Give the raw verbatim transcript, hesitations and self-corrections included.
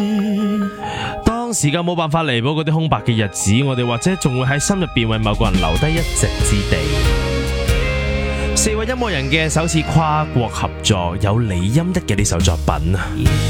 當時間冇辦法彌補嗰啲空白嘅日子，我哋或者仲會喺心入邊為某個人留低一席之地。四位音樂人嘅首次跨國合作，有李音德嘅呢首作品。